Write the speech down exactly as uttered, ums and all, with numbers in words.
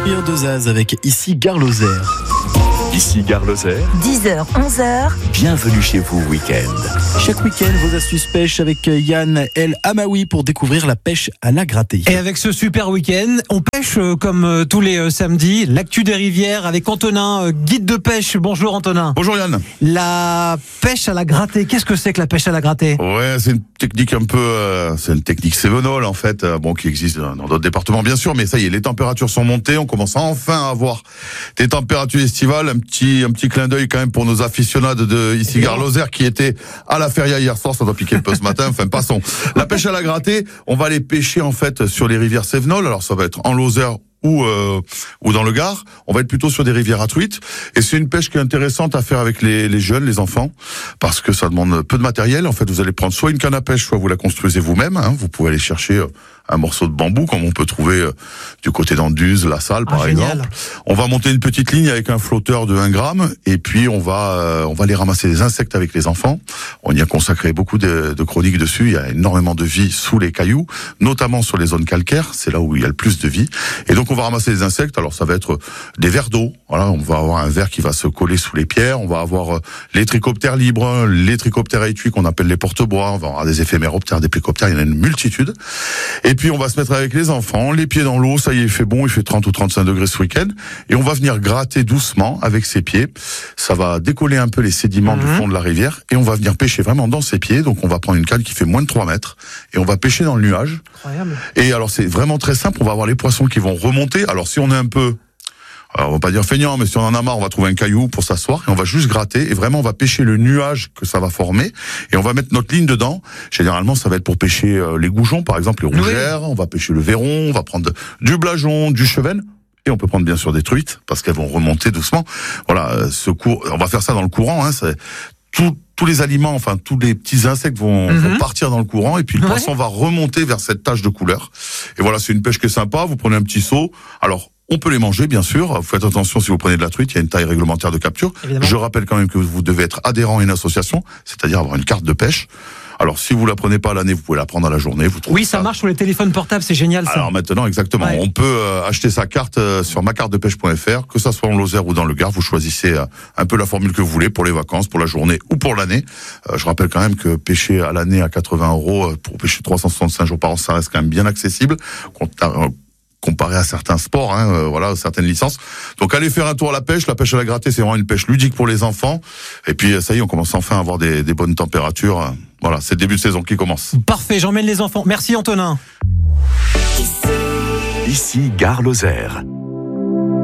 Rire de Zaz avec ici Gare Lozère. Ici Gare Lozère. dix heures, onze heures. Bienvenue chez vous week-end. Chaque week-end, vos astuces pêche avec Yann El Amaoui pour découvrir la pêche à la grattée. Et avec ce super week-end, on pêche euh, comme euh, tous les euh, samedis, l'actu des rivières avec Antonin, euh, guide de pêche. Bonjour Antonin. Bonjour Yann. La pêche à la grattée, qu'est-ce que c'est que la pêche à la grattée ? Ouais, c'est une technique un peu, euh, c'est une technique cévenole en fait, euh, bon qui existe dans d'autres départements bien sûr, mais ça y est, les températures sont montées, on commence enfin à avoir des températures estivales, un petit, un petit clin d'œil quand même pour nos aficionados de ici Gare Lozère qui étaient à la feria hier soir, ça doit piquer un peu ce matin, enfin passons. La pêche à la grattée, on va aller pêcher en fait sur les rivières cévenoles, alors ça va être en Lozère ou euh, ou dans le Gard, on va être plutôt sur des rivières à truites, et c'est une pêche qui est intéressante à faire avec les, les jeunes, les enfants, parce que ça demande peu de matériel. En fait, vous allez prendre soit une canne à pêche, soit vous la construisez vous-même, hein. Vous pouvez aller chercher euh, un morceau de bambou, comme on peut trouver euh, du côté d'Anduze, La Salle, par ah, exemple. génial. On va monter une petite ligne avec un flotteur de un gramme, et puis on va euh, on va aller ramasser des insectes avec les enfants. On y a consacré beaucoup de, de chroniques dessus. Il y a énormément de vie sous les cailloux, notamment sur les zones calcaires. C'est là où il y a le plus de vie. Et donc on va ramasser des insectes. Alors ça va être des vers d'eau. Voilà, on va avoir un ver qui va se coller sous les pierres. On va avoir les trichoptères libres, les trichoptères à étui qu'on appelle les porte-bois. On va avoir des éphéméroptères, des plécoptères. Il y en a une multitude. Et puis on va se mettre avec les enfants, les pieds dans l'eau. Ça y est, il fait bon, il fait trente ou trente-cinq degrés ce week-end. Et on va venir gratter doucement avec ses pieds. Ça va décoller un peu les sédiments mmh. du fond de la rivière. Et on va venir pêcher vraiment dans ses pieds. Donc on va prendre une canne qui fait moins de trois mètres. Et on va pêcher dans le nuage. Incroyable. Et alors c'est vraiment très simple. On va avoir les poissons qui vont remonter. Alors si on est un peu, alors on va pas dire feignant, mais si on en a marre, on va trouver un caillou pour s'asseoir et on va juste gratter. Et vraiment, on va pêcher le nuage que ça va former. Et on va mettre notre ligne dedans. Généralement, ça va être pour pêcher les goujons, par exemple, les rougères. Oui. On va pêcher le verron. On va prendre du blason, du chevenne. Et on peut prendre bien sûr des truites parce qu'elles vont remonter doucement. Voilà, ce cours, on va faire ça dans le courant. Hein, c'est tout. Tous les aliments, enfin tous les petits insectes vont, mm-hmm. vont partir dans le courant et puis le ouais. poisson va remonter vers cette tache de couleur. Et voilà, c'est une pêche qui est sympa. Vous prenez un petit seau. Alors, on peut les manger, bien sûr. Vous faites attention si vous prenez de la truite. Il y a une taille réglementaire de capture. Évidemment. Je rappelle quand même que vous devez être adhérent à une association, c'est-à-dire avoir une carte de pêche. Alors, si vous la prenez pas à l'année, vous pouvez la prendre à la journée. Vous oui, ça, ça marche sur les téléphones portables, c'est génial ça. Alors maintenant, exactement. Ouais. On peut euh, acheter sa carte euh, sur ma carte de pêche point f r, que ça soit en Lozère ou dans le Gard. Vous choisissez euh, un peu la formule que vous voulez pour les vacances, pour la journée ou pour l'année. Euh, je rappelle quand même que pêcher à l'année à quatre-vingts euros euh, pour pêcher trois cent soixante-cinq jours par an, ça reste quand même bien accessible. Comparé à certains sports, hein, euh, voilà, certaines licences. Donc allez faire un tour à la pêche. La pêche à la grattée, c'est vraiment une pêche ludique pour les enfants. Et puis ça y est, on commence enfin à avoir des, des bonnes températures. Voilà, c'est le début de saison qui commence. Parfait, j'emmène les enfants. Merci Antonin. Ici Gare Lozère.